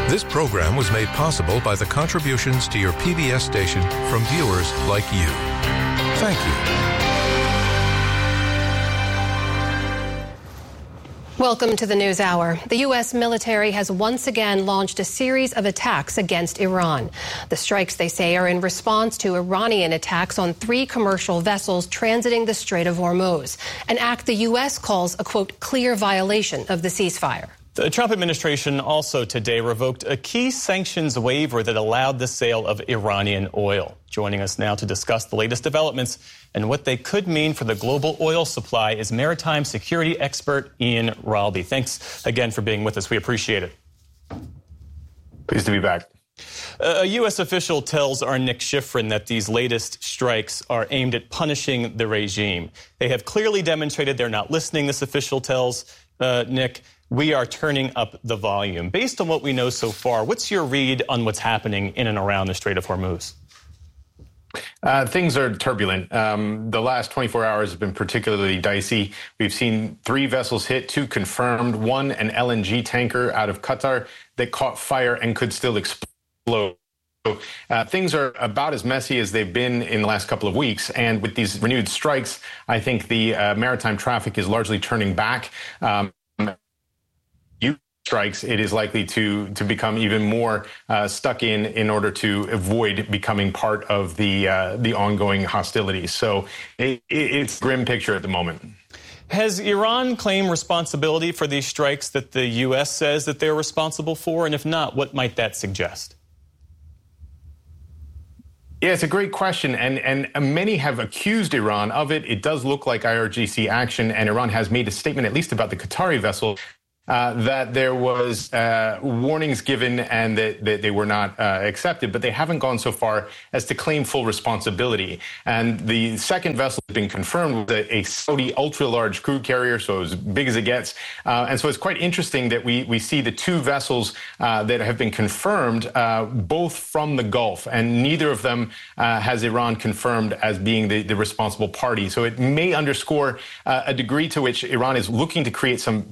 This program was made possible by the contributions to your PBS station from viewers like you. Thank you. Welcome to the News Hour. The U.S. military has once again launched a series of attacks against Iran. The strikes, they say, are in response to Iranian attacks on 3 commercial vessels transiting the Strait of Hormuz, an act the U.S. calls a, quote, clear violation of the ceasefire. The Trump administration also today revoked a key sanctions waiver that allowed the sale of Iranian oil. Joining us now to discuss the latest developments and what they could mean for the global oil supply is maritime security expert Ian Ralby. Thanks again for being with us. We appreciate it. Pleased to be back. A U.S. official tells our Nick Schifrin that these latest strikes are aimed at punishing the regime. They have clearly demonstrated they're not listening, this official tells Nick. We are turning up the volume. Based on what we know so far, what's your read on what's happening in and around the Strait of Hormuz? Things are turbulent. The last 24 hours have been particularly dicey. We've seen 3 vessels hit, 2 confirmed, 1 an LNG tanker out of Qatar that caught fire and could still explode. Things are about as messy as they've been in the last couple of weeks. And with these renewed strikes, I think the maritime traffic is largely turning back. Strikes, it is likely to become even more stuck in order to avoid becoming part of the ongoing hostilities. So it's a grim picture at the moment. Has Iran claimed responsibility for these strikes that the U.S. says that they're responsible for? And if not, what might that suggest? Yeah, it's a great question, and many have accused Iran of it. It does look like IRGC action, and Iran has made a statement, at least about the Qatari vessel, that there was warnings given and that they were not accepted, but they haven't gone so far as to claim full responsibility. And the second vessel has been confirmed with a Saudi ultra-large crude carrier, so as big as it gets. And so it's quite interesting that we see the 2 vessels that have been confirmed, both from the Gulf, and neither of them has Iran confirmed as being the responsible party. So it may underscore a degree to which Iran is looking to create some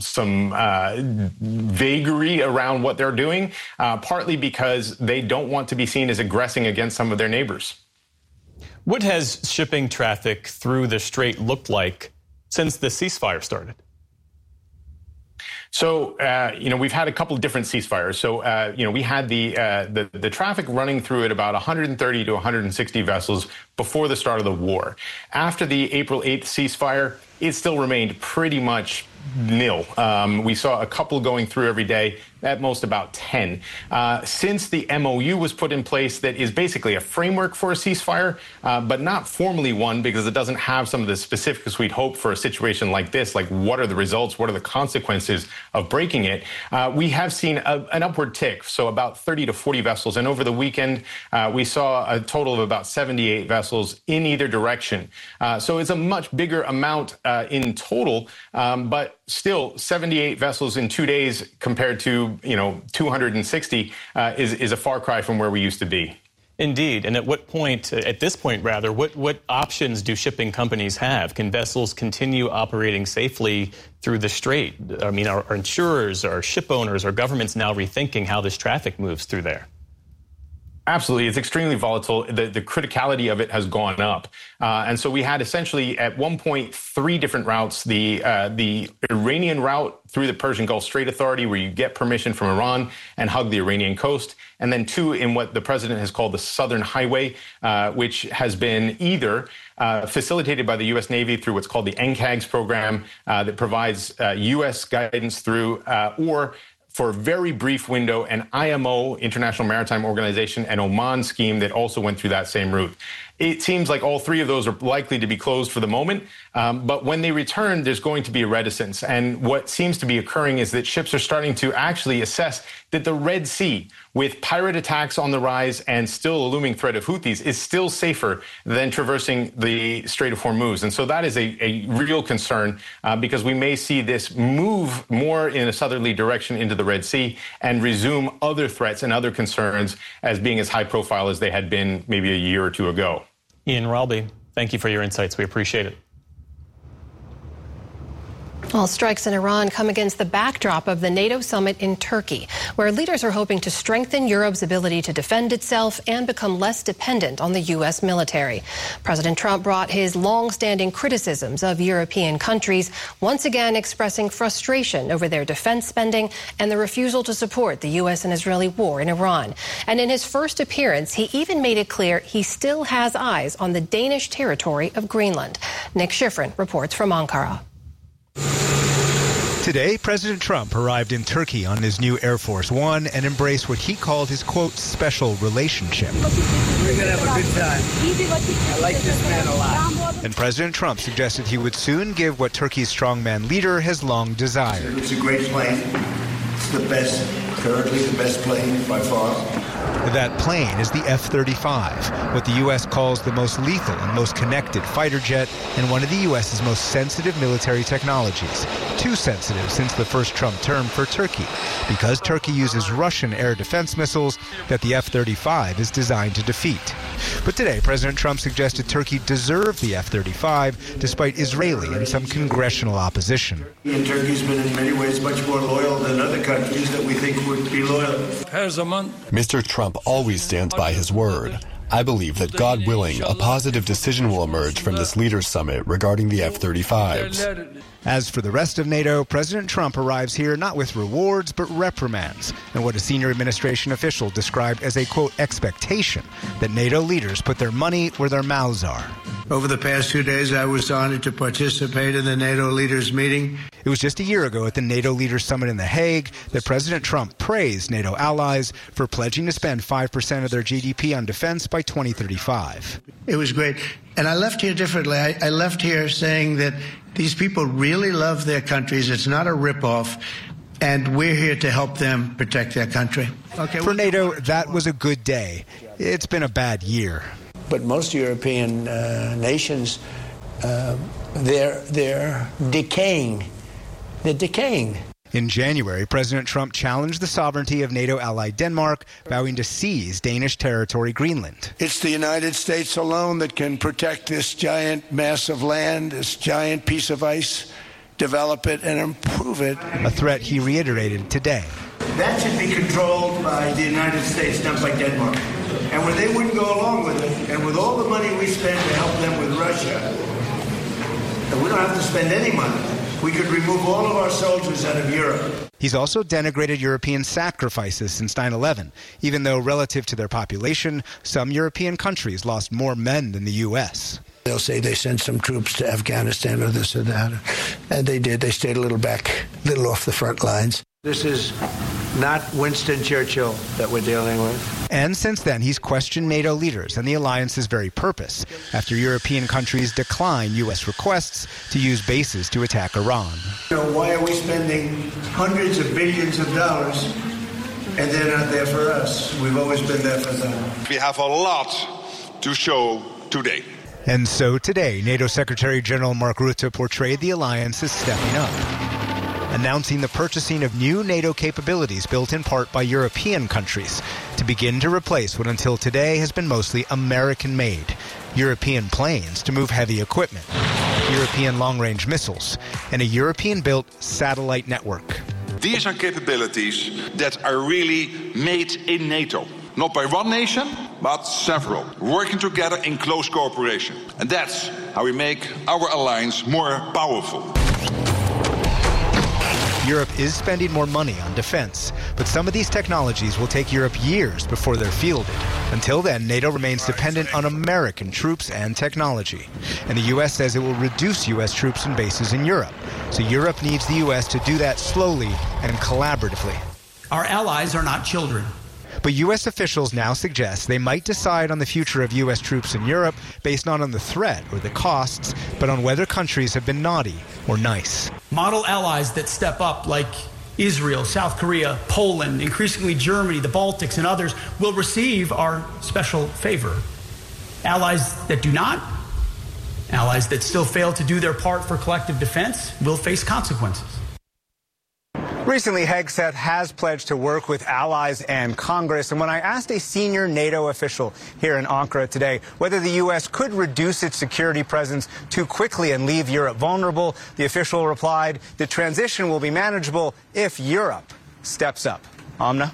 vagary around what they're doing, partly because they don't want to be seen as aggressing against some of their neighbors. What has shipping traffic through the strait looked like since the ceasefire started? So, we've had a couple of different ceasefires. So, we had the traffic running through at about 130 to 160 vessels before the start of the war. After the April 8th ceasefire, it still remained pretty much nil. We saw a couple going through every day, at most about 10. Since the MOU was put in place, that is basically a framework for a ceasefire, but not formally one, because it doesn't have some of the specifics we'd hope for a situation like this, like what are the results, what are the consequences of breaking it. We have seen an upward tick, so about 30 to 40 vessels. And over the weekend, we saw a total of about 78 vessels in either direction. So it's a much bigger amount in total, but still 78 vessels in 2 days compared to 260 is a far cry from where we used to be. Indeed. And at this point, what options do shipping companies have? Can vessels continue operating safely through the strait? I mean, are insurers, are ship owners, are governments now rethinking how this traffic moves through there? Absolutely. It's extremely volatile. The criticality of it has gone up. And so we had essentially at one point 3 different routes. The Iranian route through the Persian Gulf Strait Authority, where you get permission from Iran and hug the Iranian coast. And then 2 in what the president has called the Southern Highway, which has been either facilitated by the U.S. Navy through what's called the NCAGS program that provides U.S. guidance through, or for a very brief window, an IMO, International Maritime Organization, and Oman scheme that also went through that same route. It seems like all 3 of those are likely to be closed for the moment, but when they return, there's going to be a reticence. And what seems to be occurring is that ships are starting to actually assess that the Red Sea, with pirate attacks on the rise and still a looming threat of Houthis, is still safer than traversing the Strait of Hormuz. And so that is a real concern because we may see this move more in a southerly direction into the Red Sea and resume other threats and other concerns as being as high profile as they had been maybe a year or 2 ago. Ian Ralby, thank you for your insights. We appreciate it. Well, strikes in Iran come against the backdrop of the NATO summit in Turkey, where leaders are hoping to strengthen Europe's ability to defend itself and become less dependent on the U.S. military. President Trump brought his long-standing criticisms of European countries, once again expressing frustration over their defense spending and the refusal to support the U.S. and Israeli war in Iran. And in his first appearance, he even made it clear he still has eyes on the Danish territory of Greenland. Nick Schifrin reports from Ankara. Today, President Trump arrived in Turkey on his new Air Force One and embraced what he called his, quote, special relationship. We're going to have a good time. I like this man a lot. And President Trump suggested he would soon give what Turkey's strongman leader has long desired. It's a great plane. It's the best, currently the best plane by far. That plane is the F-35, what the U.S. calls the most lethal and most connected fighter jet and one of the U.S.'s most sensitive military technologies. Too sensitive since the first Trump term for Turkey, because Turkey uses Russian air defense missiles that the F-35 is designed to defeat. But today, President Trump suggested Turkey deserved the F-35 despite Israeli and some congressional opposition. And Turkey's been in many ways much more loyal than other countries that we think would be loyal. Mr. Trump always stands by his word. I believe that, God willing, a positive decision will emerge from this leaders' summit regarding the F-35s. As for the rest of NATO, President Trump arrives here not with rewards, but reprimands, and what a senior administration official described as a, quote, expectation that NATO leaders put their money where their mouths are. Over the past 2 days, I was honored to participate in the NATO leaders meeting. It was just a year ago at the NATO Leaders Summit in The Hague that President Trump praised NATO allies for pledging to spend 5% of their GDP on defense by 2035. It was great. And I left here differently. I left here saying that these people really love their countries. It's not a ripoff. And we're here to help them protect their country. Okay, for NATO, that was a good day. It's been a bad year. But most European nations, they're decaying. They're decaying. In January, President Trump challenged the sovereignty of NATO ally Denmark, vowing to seize Danish territory Greenland. It's the United States alone that can protect this giant mass of land, this giant piece of ice, develop it and improve it. A threat he reiterated today. That should be controlled by the United States, not by Denmark. And when they wouldn't go along with it, and with all the money we spend to help them with Russia, and we don't have to spend any money. We could remove all of our soldiers out of Europe. He's also denigrated European sacrifices since 9/11, even though relative to their population, some European countries lost more men than the U.S. They'll say they sent some troops to Afghanistan or this or that. And they did. They stayed a little back, a little off the front lines. This is not Winston Churchill that we're dealing with. And since then, he's questioned NATO leaders and the alliance's very purpose after European countries decline U.S. requests to use bases to attack Iran. Why are we spending hundreds of billions of dollars and they're not there for us? We've always been there for them. We have a lot to show today. And so today, NATO Secretary General Mark Rutte portrayed the alliance as stepping up, announcing the purchasing of new NATO capabilities built in part by European countries to begin to replace what until today has been mostly American-made European planes to move heavy equipment, European long-range missiles, and a European-built satellite network. These are capabilities that are really made in NATO. Not by one nation, but several, working together in close cooperation. And that's how we make our alliance more powerful. Europe is spending more money on defense, but some of these technologies will take Europe years before they're fielded. Until then, NATO remains dependent on American troops and technology. And the U.S. says it will reduce U.S. troops and bases in Europe. So Europe needs the U.S. to do that slowly and collaboratively. Our allies are not children. But U.S. officials now suggest they might decide on the future of U.S. troops in Europe based not on the threat or the costs, but on whether countries have been naughty or nice. Model allies that step up, like Israel, South Korea, Poland, increasingly Germany, the Baltics, and others, will receive our special favor. Allies that do not, allies that still fail to do their part for collective defense, will face consequences. Recently, Hegseth has pledged to work with allies and Congress. And when I asked a senior NATO official here in Ankara today whether the U.S. could reduce its security presence too quickly and leave Europe vulnerable, the official replied, the transition will be manageable if Europe steps up. Amna?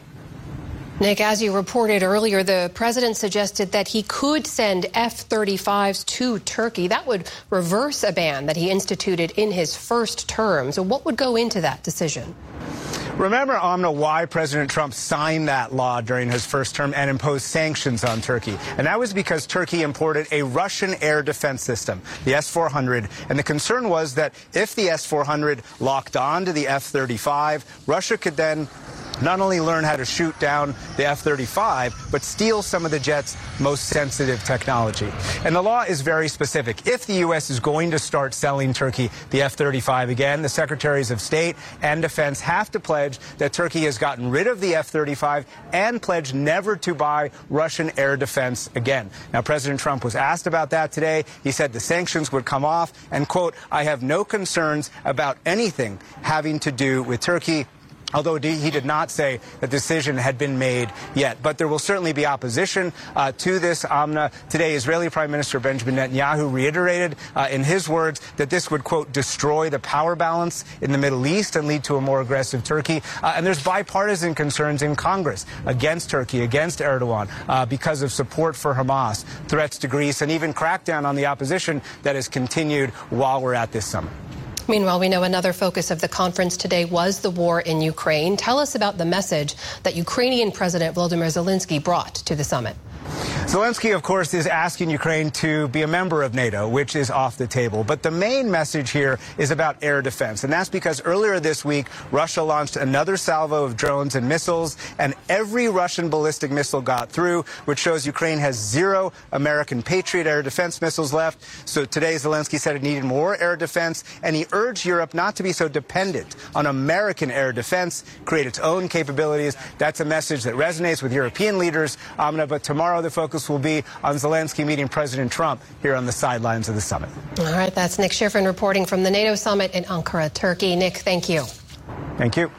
Nick, as you reported earlier, the president suggested that he could send F-35s to Turkey. That would reverse a ban that he instituted in his first term. So what would go into that decision? Remember, Amna, why President Trump signed that law during his first term and imposed sanctions on Turkey. And that was because Turkey imported a Russian air defense system, the S-400. And the concern was that if the S-400 locked on to the F-35, Russia could then not only learn how to shoot down the F-35, but steal some of the jet's most sensitive technology. And the law is very specific. If the U.S. is going to start selling Turkey the F-35 again, the Secretaries of State and Defense have to pledge that Turkey has gotten rid of the F-35 and pledge never to buy Russian air defense again. Now, President Trump was asked about that today. He said the sanctions would come off and, quote, I have no concerns about anything having to do with Turkey. Although he did not say the decision had been made yet. But there will certainly be opposition to this, Amna. Today, Israeli Prime Minister Benjamin Netanyahu reiterated in his words that this would, quote, destroy the power balance in the Middle East and lead to a more aggressive Turkey. And there's bipartisan concerns in Congress against Turkey, against Erdogan, because of support for Hamas, threats to Greece, and even crackdown on the opposition that has continued while we're at this summit. Meanwhile, we know another focus of the conference today was the war in Ukraine. Tell us about the message that Ukrainian President Volodymyr Zelensky brought to the summit. Zelensky, of course, is asking Ukraine to be a member of NATO, which is off the table. But the main message here is about air defense. And that's because earlier this week, Russia launched another salvo of drones and missiles, and every Russian ballistic missile got through, which shows Ukraine has 0 American Patriot air defense missiles left. So today, Zelensky said it needed more air defense, and he urged Europe not to be so dependent on American air defense, create its own capabilities. That's a message that resonates with European leaders. But tomorrow, the focus will be on Zelensky meeting President Trump here on the sidelines of the summit. All right, that's Nick Schifrin reporting from the NATO summit in Ankara, Turkey. Nick, thank you. Thank you.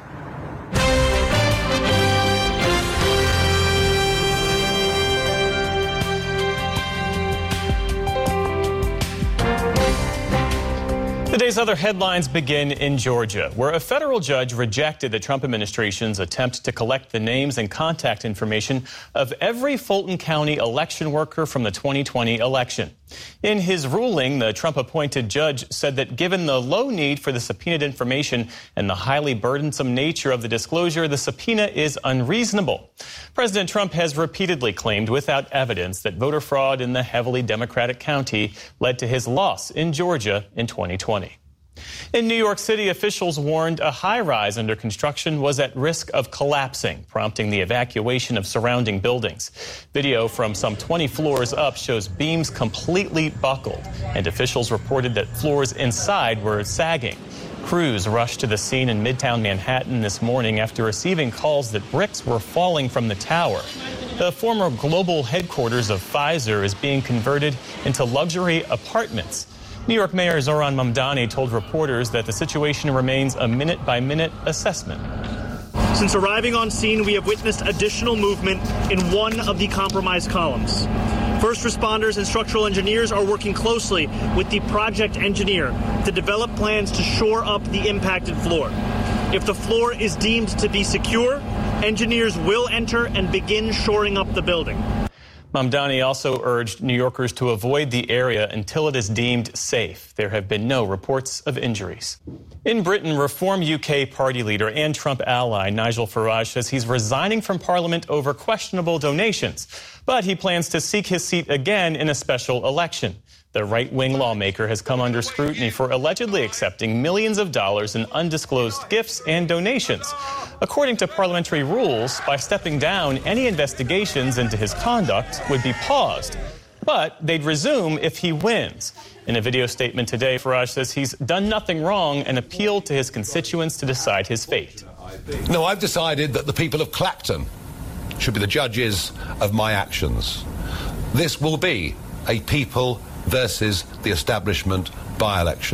Today's other headlines begin in Georgia, where a federal judge rejected the Trump administration's attempt to collect the names and contact information of every Fulton County election worker from the 2020 election. In his ruling, the Trump-appointed judge said that given the low need for the subpoenaed information and the highly burdensome nature of the disclosure, the subpoena is unreasonable. President Trump has repeatedly claimed without evidence that voter fraud in the heavily Democratic county led to his loss in Georgia in 2020. In New York City, officials warned a high-rise under construction was at risk of collapsing, prompting the evacuation of surrounding buildings. Video from some 20 floors up shows beams completely buckled, and officials reported that floors inside were sagging. Crews rushed to the scene in Midtown Manhattan this morning after receiving calls that bricks were falling from the tower. The former global headquarters of Pfizer is being converted into luxury apartments. New York Mayor Zoran Mamdani told reporters that the situation remains a minute-by-minute assessment. Since arriving on scene, we have witnessed additional movement in one of the compromised columns. First responders and structural engineers are working closely with the project engineer to develop plans to shore up the impacted floor. If the floor is deemed to be secure, engineers will enter and begin shoring up the building. Mamdani also urged New Yorkers to avoid the area until it is deemed safe. There have been no reports of injuries. In Britain, Reform UK party leader and Trump ally Nigel Farage says he's resigning from Parliament over questionable donations, but he plans to seek his seat again in a special election. The right-wing lawmaker has come under scrutiny for allegedly accepting millions of dollars in undisclosed gifts and donations. According to parliamentary rules, by stepping down, any investigations into his conduct would be paused. But they'd resume if he wins. In a video statement today, Farage says he's done nothing wrong and appealed to his constituents to decide his fate. No, I've decided that the people of Clacton should be the judges of my actions. This will be a people versus the establishment by-election.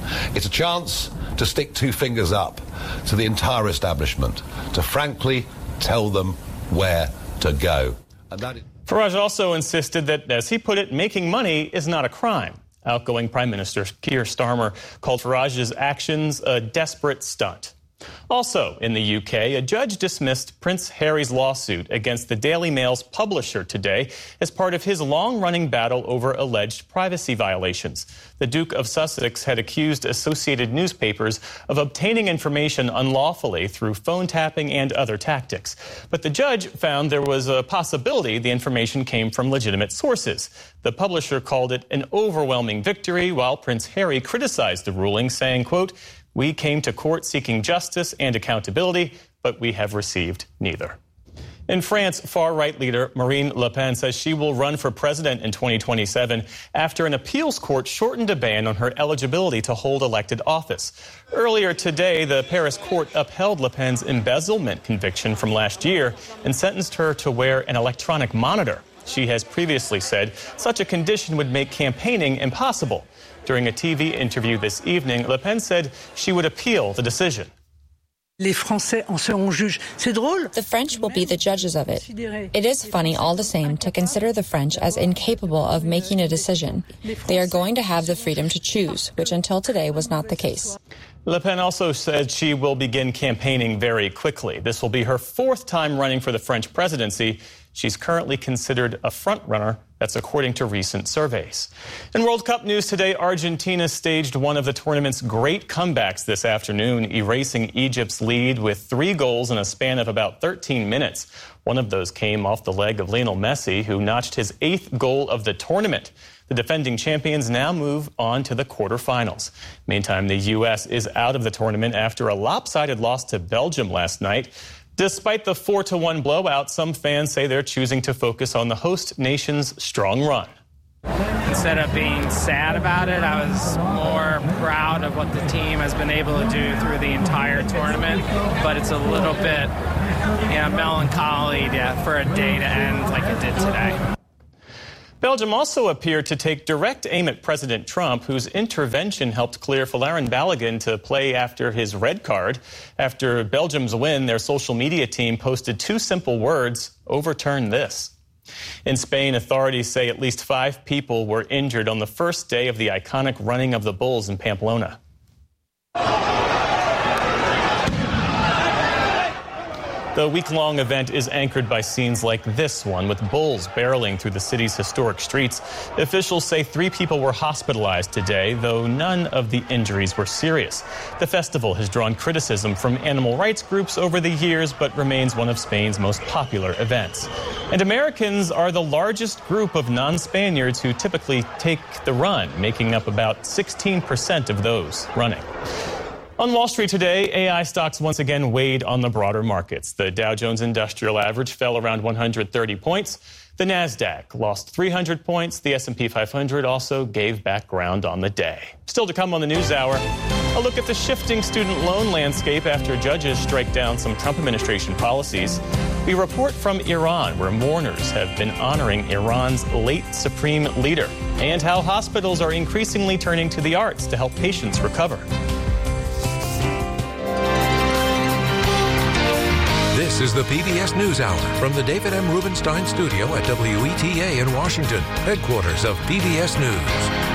It's a chance to stick two fingers up to the entire establishment, to frankly tell them where to go. And that is... Farage also insisted that, as he put it, making money is not a crime. Outgoing Prime Minister Keir Starmer called Farage's actions a desperate stunt. Also in the UK, a judge dismissed Prince Harry's lawsuit against the Daily Mail's publisher today as part of his long-running battle over alleged privacy violations. The Duke of Sussex had accused Associated Newspapers of obtaining information unlawfully through phone tapping and other tactics. But the judge found there was a possibility the information came from legitimate sources. The publisher called it an overwhelming victory, while Prince Harry criticized the ruling, saying, quote, "We came to court seeking justice and accountability, but we have received neither." In France, far-right leader Marine Le Pen says she will run for president in 2027 after an appeals court shortened a ban on her eligibility to hold elected office. Earlier today, the Paris court upheld Le Pen's embezzlement conviction from last year and sentenced her to wear an electronic monitor. She has previously said such a condition would make campaigning impossible. During a TV interview this evening, Le Pen said she would appeal the decision. The French will be the judges of it. It is funny all the same to consider the French as incapable of making a decision. They are going to have the freedom to choose, which until today was not the case. Le Pen also said she will begin campaigning very quickly. This will be her fourth time running for the French presidency. She's currently considered a front-runner. That's according to recent surveys. In World Cup news today, Argentina staged one of the tournament's great comebacks this afternoon, erasing Egypt's lead with 3 goals in a span of about 13 minutes. One of those came off the leg of Lionel Messi, who notched his 8th goal of the tournament. The defending champions now move on to the quarterfinals. Meantime, the U.S. is out of the tournament after a lopsided loss to Belgium last night. Despite the 4-1 blowout, some fans say they're choosing to focus on the host nation's strong run. Instead of being sad about it, I was more proud of what the team has been able to do through the entire tournament. But it's a little bit, melancholy for a day to end like it did today. Belgium also appeared to take direct aim at President Trump, whose intervention helped clear Folarin Balogun to play after his red card. After Belgium's win, their social media team posted 2 simple words: "Overturn this." In Spain, authorities say at least 5 people were injured on the first day of the iconic running of the bulls in Pamplona. The week-long event is anchored by scenes like this one, with bulls barreling through the city's historic streets. Officials say 3 people were hospitalized today, though none of the injuries were serious. The festival has drawn criticism from animal rights groups over the years, but remains one of Spain's most popular events. And Americans are the largest group of non-Spaniards who typically take the run, making up about 16% of those running. On Wall Street today, AI stocks once again weighed on the broader markets. The Dow Jones Industrial Average fell around 130 points. The Nasdaq lost 300 points. The S&P 500 also gave back ground on the day. Still to come on the NewsHour, a look at the shifting student loan landscape after judges strike down some Trump administration policies. We report from Iran, where mourners have been honoring Iran's late supreme leader, and how hospitals are increasingly turning to the arts to help patients recover. This is the PBS NewsHour from the David M. Rubenstein studio at WETA in Washington, headquarters of PBS News.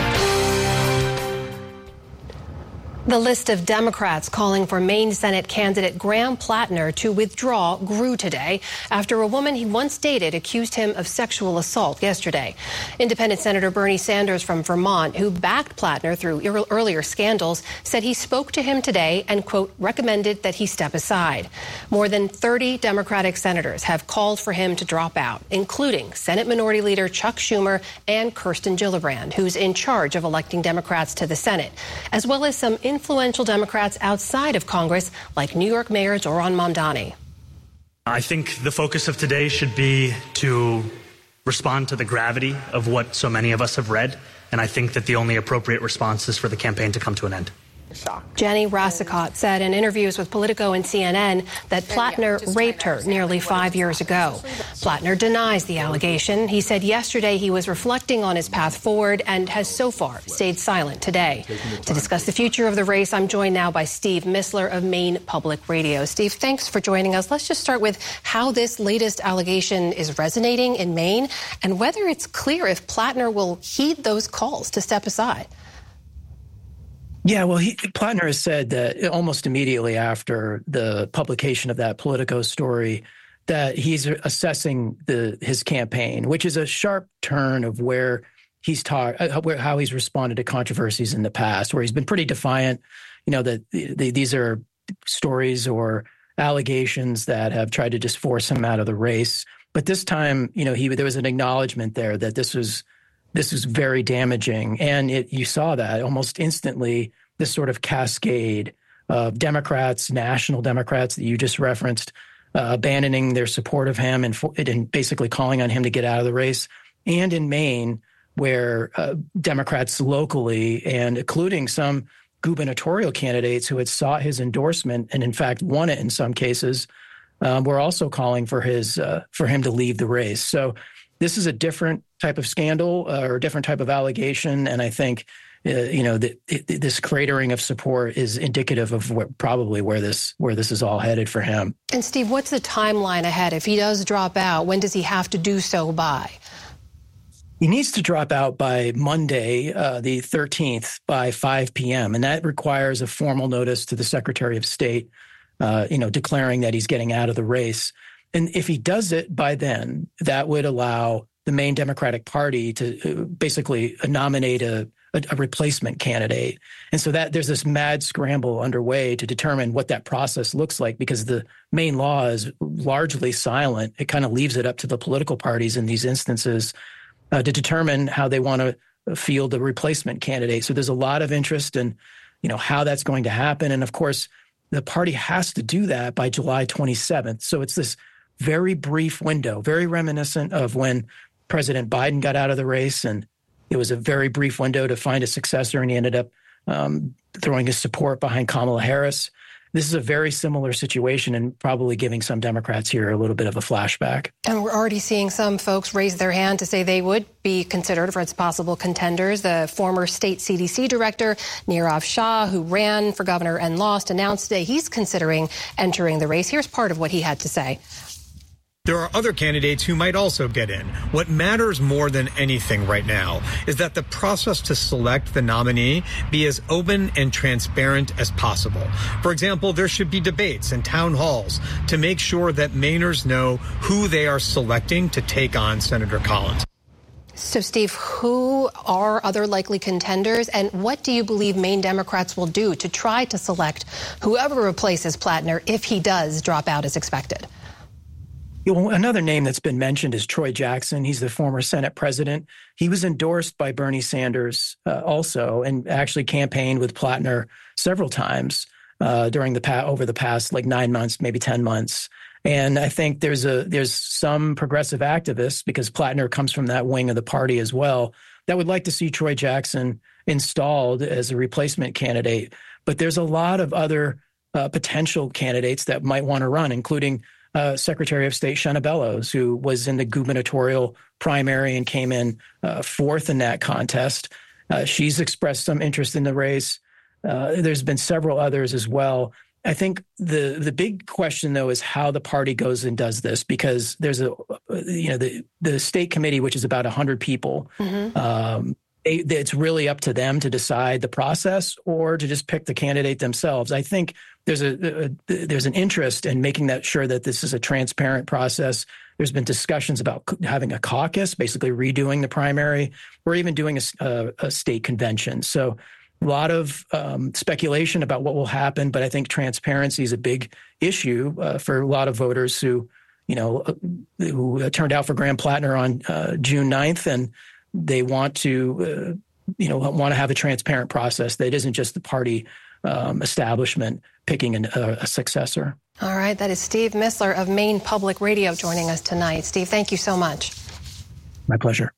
The list of Democrats calling for Maine Senate candidate Graham Plattner to withdraw grew today after a woman he once dated accused him of sexual assault yesterday. Independent Senator Bernie Sanders from Vermont, who backed Plattner through earlier scandals, said he spoke to him today and, quote, recommended that he step aside. More than 30 Democratic senators have called for him to drop out, including Senate Minority Leader Chuck Schumer and Kirsten Gillibrand, who's in charge of electing Democrats to the Senate, as well as some influential Democrats outside of Congress, like New York Mayor Zohran Mamdani. I think the focus of today should be to respond to the gravity of what so many of us have read, and I think that the only appropriate response is for the campaign to come to an end. Jenny Rassicot said in interviews with Politico and CNN that Plattner raped her nearly 5 years ago. Plattner denies the allegation. He said yesterday he was reflecting on his path forward and has so far stayed silent today. To discuss the future of the race, I'm joined now by Steve Missler of Maine Public Radio. Steve, thanks for joining us. Let's just start with how this latest allegation is resonating in Maine and whether it's clear if Plattner will heed those calls to step aside. Yeah, well, Plattner has said that almost immediately after the publication of that Politico story that he's assessing his campaign, which is a sharp turn of where he's how he's responded to controversies in the past, where he's been pretty defiant, that these are stories or allegations that have tried to just force him out of the race. But this time, there was an acknowledgement there that this was very damaging. And you saw that almost instantly, this sort of cascade of Democrats, national Democrats that you just referenced, abandoning their support of him and basically calling on him to get out of the race. And in Maine, where Democrats locally, and including some gubernatorial candidates who had sought his endorsement and in fact won it in some cases, were also calling for him to leave the race. So this is a different type of scandal or a different type of allegation. And I think, this cratering of support is indicative of where this is all headed for him. And Steve, what's the timeline ahead? If he does drop out, when does he have to do so by? He needs to drop out by Monday, the 13th, by 5 p.m. And that requires a formal notice to the Secretary of State, declaring that he's getting out of the race. And if he does it by then, that would allow the Maine Democratic Party to basically nominate a replacement candidate. And so that there's this mad scramble underway to determine what that process looks like, because the Maine law is largely silent. It kind of leaves it up to the political parties in these instances to determine how they want to field a replacement candidate. So there's a lot of interest in, how that's going to happen. And of course, the party has to do that by July 27th. So it's this very brief window, very reminiscent of when President Biden got out of the race, and it was a very brief window to find a successor, and he ended up throwing his support behind Kamala Harris. This is a very similar situation and probably giving some Democrats here a little bit of a flashback. And we're already seeing some folks raise their hand to say they would be considered for its possible contenders. The former state CDC director, Nirav Shah, who ran for governor and lost, announced today he's considering entering the race. Here's part of what he had to say. There are other candidates who might also get in. What matters more than anything right now is that the process to select the nominee be as open and transparent as possible. For example, there should be debates and town halls to make sure that Mainers know who they are selecting to take on Senator Collins. So, Steve, who are other likely contenders, and what do you believe Maine Democrats will do to try to select whoever replaces Plattner if he does drop out as expected? Another name that's been mentioned is Troy Jackson. He's the former Senate president. He was endorsed by Bernie Sanders also, and actually campaigned with Plattner several times over the past 9 months, maybe 10 months. And I think there's some progressive activists, because Plattner comes from that wing of the party as well, that would like to see Troy Jackson installed as a replacement candidate. But there's a lot of other potential candidates that might want to run, including Secretary of State Shenna Bellows, who was in the gubernatorial primary and came in fourth in that contest. She's expressed some interest in the race. There's been several others as well. I think the big question, though, is how the party goes and does this, because there's the state committee, which is about 100 people. Mm-hmm. It's really up to them to decide the process or to just pick the candidate themselves. I think there's an interest in making sure that this is a transparent process. There's been discussions about having a caucus, basically redoing the primary, or even doing a state convention. So a lot of speculation about what will happen, but I think transparency is a big issue for a lot of voters who turned out for Graham Plattner on June 9th, and they want to have a transparent process that isn't just the party establishment picking a successor. All right. That is Steve Missler of Maine Public Radio joining us tonight. Steve, thank you so much. My pleasure.